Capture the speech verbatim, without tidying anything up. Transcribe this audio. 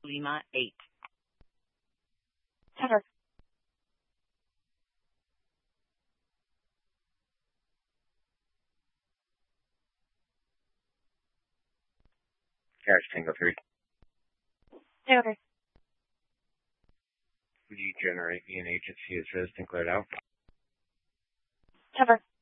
Lima eight. Cover. Carriage Tango three. Cover. Would you generate me an agency as resident cleared out? Cover.